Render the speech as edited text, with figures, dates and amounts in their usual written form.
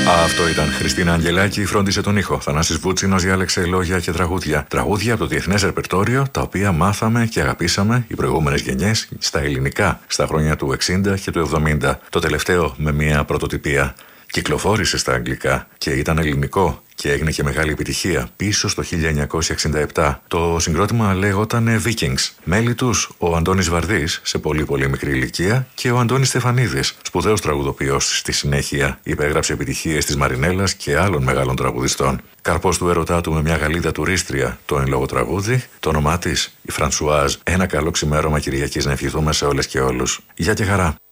Αυτό ήταν Χριστίνα Αγγελάκη, φρόντισε τον ήχο. Θανάσης Βούτσινος διάλεξε λόγια και τραγούδια. Τραγούδια από το διεθνές ρεπερτόριο, τα οποία μάθαμε και αγαπήσαμε οι προηγούμενες γενιές στα ελληνικά, στα χρόνια του 60 και του 70. Το τελευταίο με μια πρωτοτυπία. Κυκλοφόρησε στα αγγλικά και ήταν ελληνικό και έγινε και μεγάλη επιτυχία πίσω στο 1967. Το συγκρότημα λέγονταν Vikings. Μέλη τους ο Αντώνης Βαρδής σε πολύ μικρή ηλικία και ο Αντώνης Στεφανίδης, σπουδαίος τραγουδοποιός. Στη συνέχεια υπέγραψε επιτυχίες της Μαρινέλας και άλλων μεγάλων τραγουδιστών. Καρπός του έρωτά του με μια Γαλλίδα τουρίστρια, το εν λόγω τραγούδι, το όνομά της η Φρανσουάζ. Ένα καλό ξημέρωμα Κυριακής να ευχηθούμε σε όλες και όλους. Γεια και χαρά.